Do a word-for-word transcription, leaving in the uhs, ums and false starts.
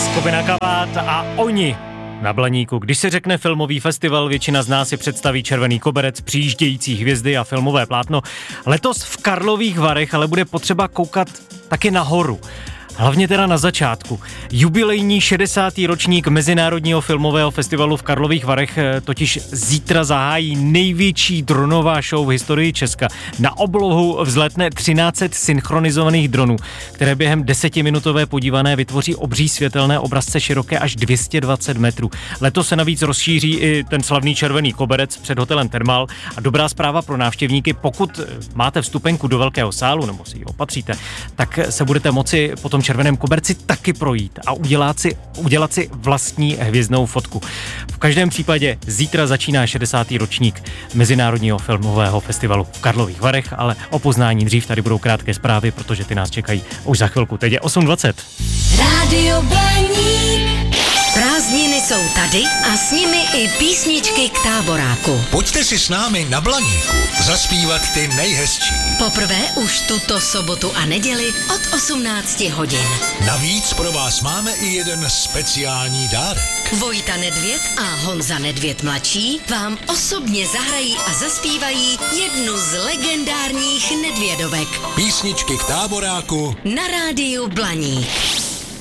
Skupina Kavát a oni na Blaníku. Když se řekne filmový festival, většina z nás si představí červený koberec, přijíždějící hvězdy a filmové plátno. Letos v Karlových Varech ale bude potřeba koukat taky nahoru. Hlavně teda na začátku. Jubilejní šedesátý ročník Mezinárodního filmového festivalu v Karlových Varech totiž zítra zahájí největší dronová show v historii Česka. Na oblohu vzletne třináct set synchronizovaných dronů, které během desetiminutové podívané vytvoří obří světelné obrazce široké až dvě stě dvacet metrů. Letos se navíc rozšíří i ten slavný červený koberec před hotelem Thermal a dobrá zpráva pro návštěvníky, pokud máte vstupenku do velkého sálu nebo si ji opatříte, tak se budete moci potom červeném koberci taky projít a udělat si, udělat si vlastní hvězdnou fotku. V každém případě zítra začíná šedesátý ročník Mezinárodního filmového festivalu v Karlových Varech, ale o poznání dřív tady budou krátké zprávy, protože ty nás čekají už za chvilku. Teď je osm dvacet. Rádio Blaník. Prázdniny jsou tady a s nimi i písničky k táboráku. Pojďte si s námi na Blaníku zaspívat ty nejhezčí. Poprvé už tuto sobotu a neděli od osmnácti hodin. Navíc pro vás máme i jeden speciální dárek. Vojta Nedvěd a Honza Nedvěd mladší vám osobně zahrají a zaspívají jednu z legendárních Nedvědovek. Písničky k táboráku Na rádiu Blaník.